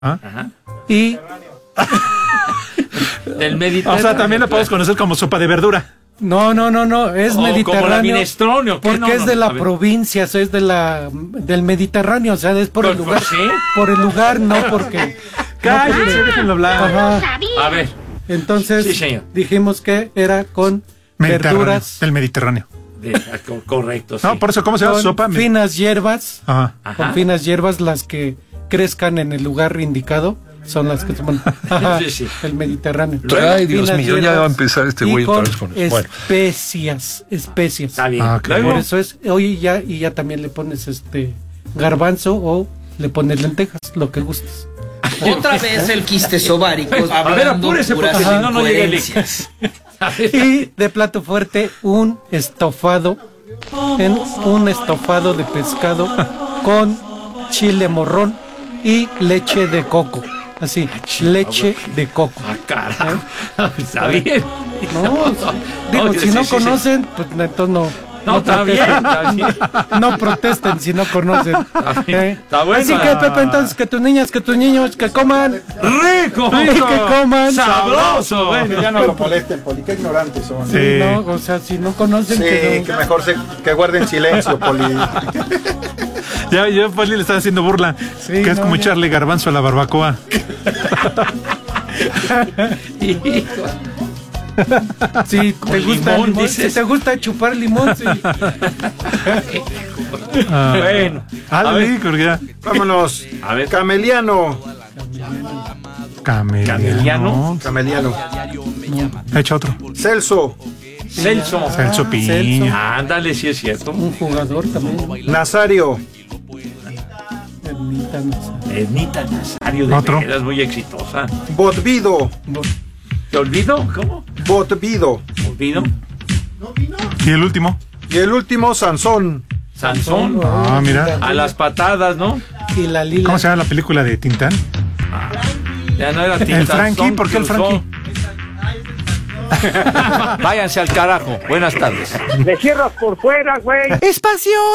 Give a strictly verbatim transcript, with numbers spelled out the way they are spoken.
¿Ah? Ajá. Y Del Mediterráneo. O sea, también lo podemos conocer como sopa de verdura. no, no, no, no, es O mediterráneo. como la minestrone, ¿o qué? Porque No, es no, de la a ver. provincia, o sea, es de la del Mediterráneo, o sea, es por el ¿Por- lugar. por qué? Por el lugar, no porque. Cállese, no porque- déjenlo hablar. Ajá. A ver, Entonces Sí, señor. dijimos que era con Mediterráneo, verduras, del Mediterráneo. de- co- correcto, sí. No, por eso, ¿cómo se llama? con Sopa. me- finas hierbas, Ajá. Ajá. con finas hierbas, las que crezcan en el lugar indicado son las que se ponen. Ajá, Sí, sí. el Mediterráneo. Ay, Dios Finas mío, ya hierbas va a empezar este y güey con otra vez con eso. Bueno. especias, especias. Está bien. Ah, claro. Luego, Por eso es, oye, ya, y ya también le pones este garbanzo o le pones lentejas, lo que gustes. Otra vez el quistes ováricos. A ver, hablando apúrese, porque puras si no, no llega el incoherencias. A ver, Y de plato fuerte, un estofado, en un estofado de pescado con chile morrón y leche de coco. Así, leche de coco. ah, carajo. Está bien. No, digo, No, si sí, no sí, sí. conocen, pues entonces no. No, está bien, protesten. está bien. No protesten si no conocen. bien. ¿Eh? Está bueno. Así que, Pepe, entonces, que tus niñas, que tus niños, que coman. ¡Rico! Que coman. ¡Sabroso! Bueno, Ya no lo molesten, Poli, qué ignorantes son. Sí. Sí, no, o sea, si no conocen, Sí, que que no. mejor se, que guarden silencio, Poli. Ya, yo Poli le estaba haciendo burla. Sí, que es no, como ya. echarle garbanzo a la barbacoa. Si te gusta limón, limón, dices. si te gusta chupar limón, sí. Ah. Bueno. Ah, A ver. rico, ya. Vámonos. A ver. Cameliano. Cameliano. Cameliano. Cameliano. Echa otro. Celso. Celso. Celso Piña. Ándale, sí es cierto. Un jugador también. Nazario. Ermita, no Ednita Nazario, de Otro. veras muy exitosa. Botvido. ¿Te olvido? ¿Cómo? Botvido. ¿Olvido? Y el último. Y el último, Sansón. Sansón. Ah, mira. A las patadas, ¿no? sé. Y la lila. ¿Cómo se llama la película de Tintán? Ya no era El Frankie, ¿por qué el Frankie? Váyanse al carajo. Buenas tardes. Me cierras por fuera, güey. ¡Espacio!